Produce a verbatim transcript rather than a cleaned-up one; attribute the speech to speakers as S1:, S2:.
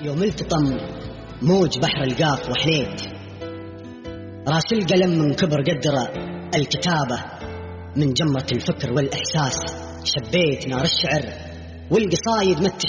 S1: يوم التطم موج بحر القاف وحليت، راس القلم من كبر قدر الكتابة، من جمرة الفكر والإحساس شبيت نار الشعر والقصايد مت